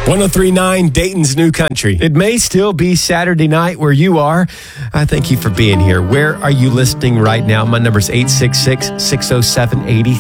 1039 Dayton's New Country. It may still be Saturday night where you are. I thank you for being here. Where are you listening right now? My number is 866-607-83.